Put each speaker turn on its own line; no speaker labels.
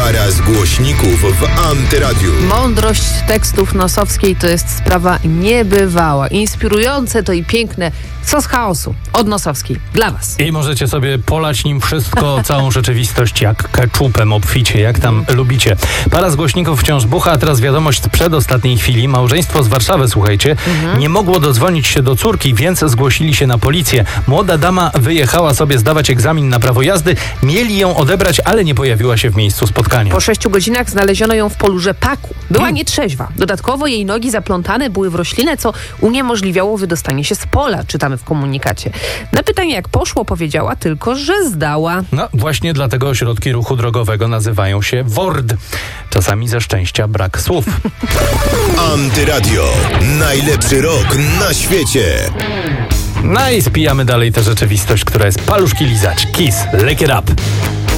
Para z głośników w Antyradiu.
Mądrość tekstów Nosowskiej to jest sprawa niebywała. Inspirujące to i piękne. Sos chaosu od Nosowskiej. Dla was.
I możecie sobie polać nim wszystko, całą rzeczywistość, jak keczupem obficie, jak tam lubicie. Para z głośników wciąż bucha, a teraz wiadomość z przedostatniej chwili. Małżeństwo z Warszawy, słuchajcie, nie mogło dodzwonić się do córki, więc zgłosili się na policję. Młoda dama wyjechała sobie zdawać egzamin na prawo jazdy. Mieli ją odebrać, ale nie pojawiła się w miejscu spotkania.
Po 6 godzinach znaleziono ją w polu rzepaku. Była nietrzeźwa. Dodatkowo jej nogi zaplątane były w roślinę, co uniemożliwiało wydostanie się z pola, czytamy w komunikacie. Na pytanie, jak poszło, powiedziała tylko, że zdała.
No właśnie dlatego ośrodki ruchu drogowego nazywają się WORD. Czasami ze szczęścia brak słów.
Antyradio. Najlepszy rok na świecie.
No i spijamy dalej tę rzeczywistość, która jest paluszki lizać. Kiss, lick it up.